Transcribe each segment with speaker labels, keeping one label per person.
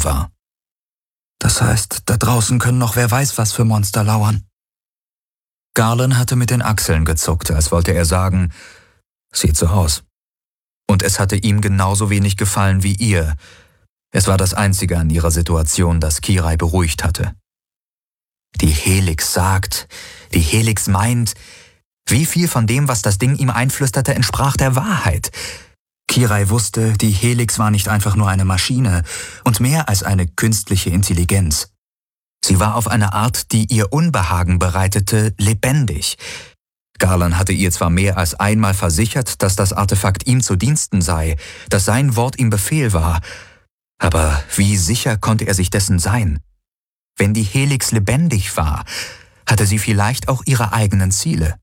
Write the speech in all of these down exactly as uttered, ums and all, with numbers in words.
Speaker 1: war. »Das heißt, da draußen können noch wer weiß was für Monster lauern.« Garland hatte mit den Achseln gezuckt, als wollte er sagen, »Sieht so aus.« Und es hatte ihm genauso wenig gefallen wie ihr. Es war das Einzige an ihrer Situation, das Kirai beruhigt hatte. Die Helix sagt, die Helix meint, wie viel von dem, was das Ding ihm einflüsterte, entsprach der Wahrheit? Kirai wusste, die Helix war nicht einfach nur eine Maschine und mehr als eine künstliche Intelligenz. Sie war auf eine Art, die ihr Unbehagen bereitete, lebendig. Garland hatte ihr zwar mehr als einmal versichert, dass das Artefakt ihm zu Diensten sei, dass sein Wort ihm Befehl war, aber wie sicher konnte er sich dessen sein? Wenn die Helix lebendig war, hatte sie vielleicht auch ihre eigenen Ziele.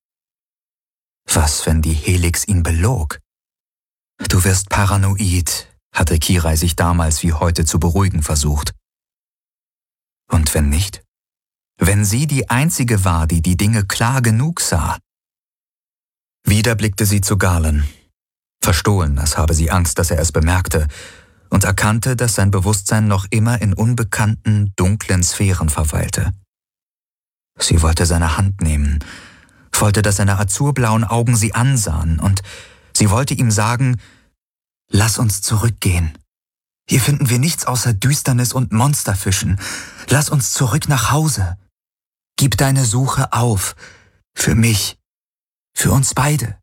Speaker 1: Was, wenn die Helix ihn belog? »Du wirst paranoid«, hatte Kirai sich damals wie heute zu beruhigen versucht. Und wenn nicht? Wenn sie die Einzige war, die die Dinge klar genug sah? Wieder blickte sie zu Garland. Verstohlen, als habe sie Angst, dass er es bemerkte, und erkannte, dass sein Bewusstsein noch immer in unbekannten, dunklen Sphären verweilte. Sie wollte seine Hand nehmen, wollte, dass seine azurblauen Augen sie ansahen, und sie wollte ihm sagen, »Lass uns zurückgehen. Hier finden wir nichts außer Düsternis und Monsterfischen. Lass uns zurück nach Hause. Gib deine Suche auf. Für mich. Für uns beide.«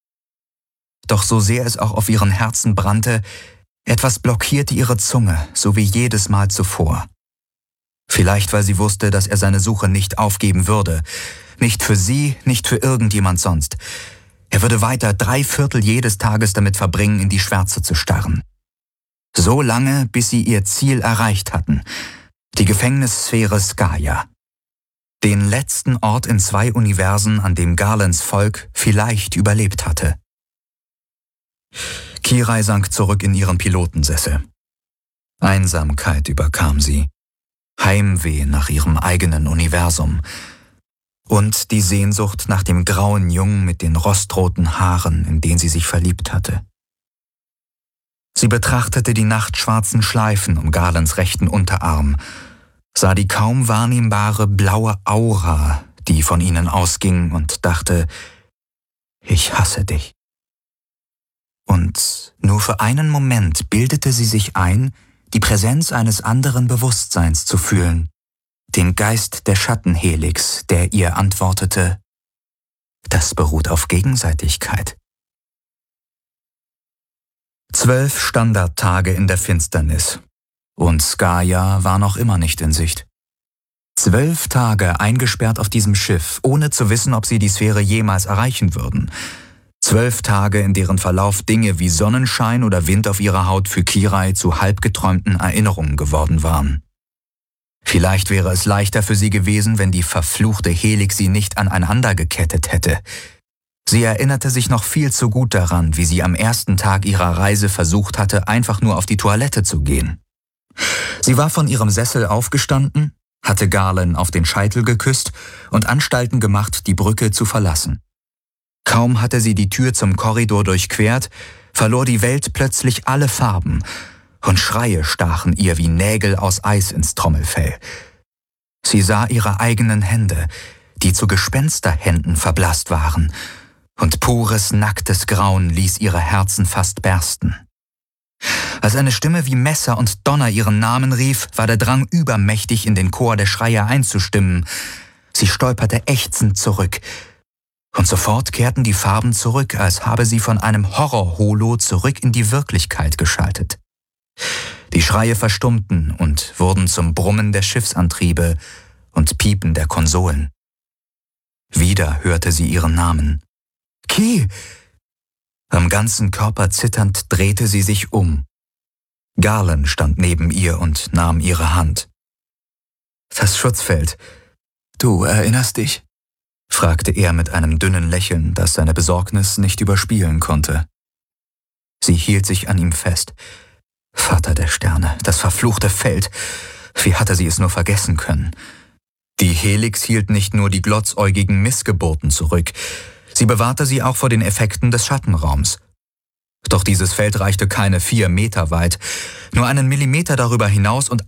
Speaker 1: Doch so sehr es auch auf ihren Herzen brannte, etwas blockierte ihre Zunge, so wie jedes Mal zuvor. Vielleicht, weil sie wusste, dass er seine Suche nicht aufgeben würde. Nicht für sie, nicht für irgendjemand sonst. Er würde weiter drei Viertel jedes Tages damit verbringen, in die Schwärze zu starren. So lange, bis sie ihr Ziel erreicht hatten. Die Gefängnissphäre Skaya. Den letzten Ort in zwei Universen, an dem Garlands Volk vielleicht überlebt hatte. Kirai sank zurück in ihren Pilotensessel. Einsamkeit überkam sie. Heimweh nach ihrem eigenen Universum. Und die Sehnsucht nach dem grauen Jungen mit den rostroten Haaren, in den sie sich verliebt hatte. Sie betrachtete die nachtschwarzen Schleifen um Garlands rechten Unterarm, sah die kaum wahrnehmbare blaue Aura, die von ihnen ausging, und dachte, ich hasse dich. Und nur für einen Moment bildete sie sich ein, die Präsenz eines anderen Bewusstseins zu fühlen, den Geist der Schattenhelix, der ihr antwortete, das beruht auf Gegenseitigkeit. Zwölf Standardtage in der Finsternis, und Skaya war noch immer nicht in Sicht. Zwölf Tage eingesperrt auf diesem Schiff, ohne zu wissen, ob sie die Sphäre jemals erreichen würden. Zwölf Tage, in deren Verlauf Dinge wie Sonnenschein oder Wind auf ihrer Haut für Kirai zu halbgeträumten Erinnerungen geworden waren. Vielleicht wäre es leichter für sie gewesen, wenn die verfluchte Helix sie nicht aneinander gekettet hätte. Sie erinnerte sich noch viel zu gut daran, wie sie am ersten Tag ihrer Reise versucht hatte, einfach nur auf die Toilette zu gehen. Sie war von ihrem Sessel aufgestanden, hatte Garland auf den Scheitel geküsst und Anstalten gemacht, die Brücke zu verlassen. Kaum hatte sie die Tür zum Korridor durchquert, verlor die Welt plötzlich alle Farben, und Schreie stachen ihr wie Nägel aus Eis ins Trommelfell. Sie sah ihre eigenen Hände, die zu Gespensterhänden verblasst waren, und pures, nacktes Grauen ließ ihre Herzen fast bersten. Als eine Stimme wie Messer und Donner ihren Namen rief, war der Drang übermächtig, in den Chor der Schreier einzustimmen. Sie stolperte ächzend zurück, und sofort kehrten die Farben zurück, als habe sie von einem Horror-Holo zurück in die Wirklichkeit geschaltet. Die Schreie verstummten und wurden zum Brummen der Schiffsantriebe und Piepen der Konsolen. Wieder hörte sie ihren Namen. »Ki!« Am ganzen Körper zitternd drehte sie sich um. Garland stand neben ihr und nahm ihre Hand. »Das Schutzfeld. Du erinnerst dich?« fragte er mit einem dünnen Lächeln, das seine Besorgnis nicht überspielen konnte. Sie hielt sich an ihm fest. Vater der Sterne, das verfluchte Feld. Wie hatte sie es nur vergessen können? Die Helix hielt nicht nur die glotzäugigen Missgeburten zurück, sie bewahrte sie auch vor den Effekten des Schattenraums. Doch dieses Feld reichte keine vier Meter weit, nur einen Millimeter darüber hinaus und